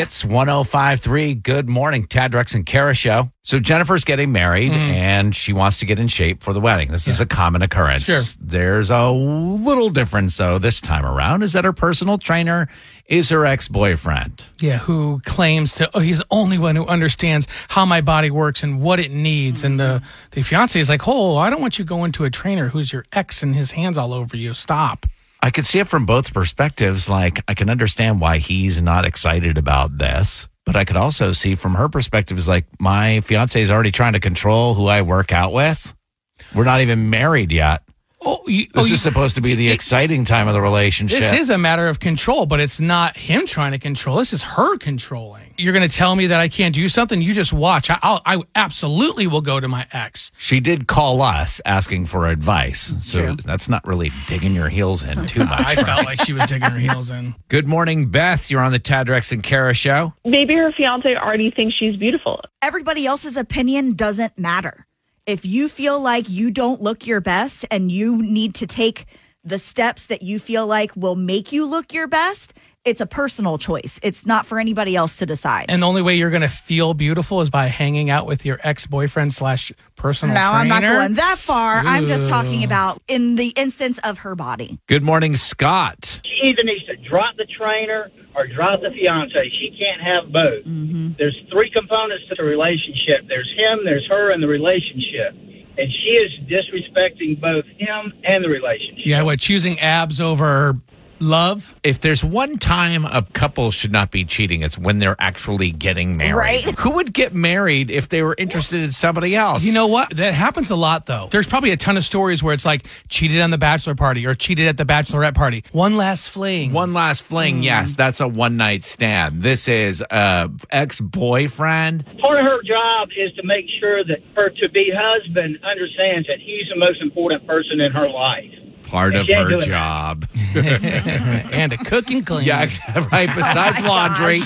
Hits 105.3. Good morning, Tad, Drex, and Kara show. So Jennifer's getting married, and she wants to get in shape for the wedding. This is a common occurrence. Sure. There's a little difference, though, this time around, is that her personal trainer is her ex-boyfriend. Yeah, who claims he's the only one who understands how my body works and what it needs. And the fiance is like, I don't want you going to a trainer who's your ex and his hands all over you. Stop. I could see it from both perspectives. Like, I can understand why he's not excited about this, but I could also see from her perspective is like, my fiance is already trying to control who I work out with. We're not even married yet. This is supposed to be the exciting time of the relationship. This is a matter of control, but it's not him trying to control. This is her controlling. You're going to tell me that I can't do something? You just watch. I absolutely will go to my ex. She did call us asking for advice, so True. that's not really digging your heels in too much. I felt like she was digging her heels in. Good morning, Beth. You're on the Tad, Drex, and Kara show. Maybe her fiance already thinks she's beautiful. Everybody else's opinion doesn't matter. If you feel like you don't look your best and you need to take the steps that you feel like will make you look your best, it's a personal choice. It's not for anybody else to decide. And the only way you're going to feel beautiful is by hanging out with your ex-boyfriend / personal trainer. No, I'm not going that far. I'm just talking about in the instance of her body. Good morning, Scott. She either needs to drop the trainer or drop the fiance. She can't have both. There's three components to the relationship. There's him, there's her, and the relationship. And she is disrespecting both him and the relationship. Yeah, choosing abs over love? If there's one time a couple should not be cheating, it's when they're actually getting married. Right. Who would get married if they were interested in somebody else? You know what? That happens a lot, though. There's probably a ton of stories where it's like cheated on the bachelor party or cheated at the bachelorette party. One last fling. One last fling, yes, that's a one-night stand. This is ex-boyfriend. Part of her job is to make sure that her to-be husband understands that he's the most important person in her life. Part of her job. And to cook and clean. Yeah, right, besides laundry.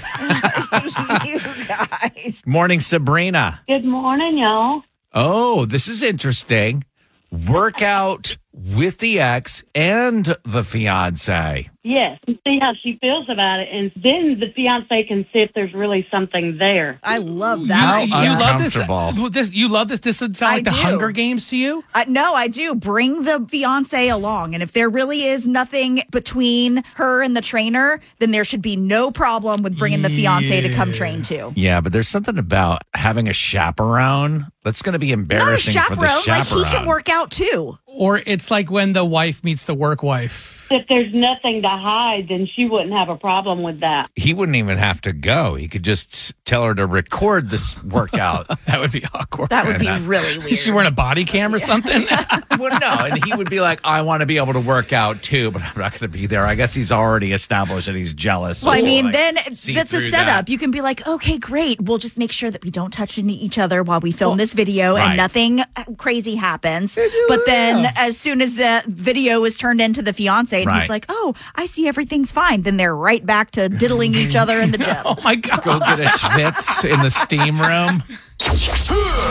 You guys. Morning, Sabrina. Good morning, y'all. Oh, this is interesting. Workout with the ex and the fiance. Yes, and see how she feels about it, and then the fiance can see if there's really something there. I love that. How You love uncomfortable. this. You love this. This doesn't sound like the do. Hunger Games to you? No, I do. Bring the fiance along. And if there really is nothing between her and the trainer, then there should be no problem with bringing the fiance to come train too. Yeah, but there's something about having a chaperone that's going to be Not a embarrassing for the chaperone. Like chaperone. he can work out too. Or it's like when the wife meets the work wife. If there's nothing to hide, then she wouldn't have a problem with that. He wouldn't even have to go. He could just tell her to record this workout. That would be awkward. That would be really weird. Is she wearing a body cam or something? Well, no, and he would be like, I want to be able to work out too, but I'm not going to be there. I guess he's already established that he's jealous. Well, I So, mean, like, then see that's a through setup. that. You can be like, okay, great. We'll just make sure that we don't touch each other while we film this video right. and nothing crazy happens. But then as soon as the video is turned into the fiance and Right. he's like, oh, I see everything's fine. Then they're right back to diddling each other in the gym. Oh, my God. Go get a schwitz in the steam room.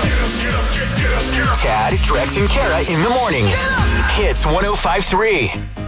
Tad, Drex, and Kara in the morning. Hits 105.3.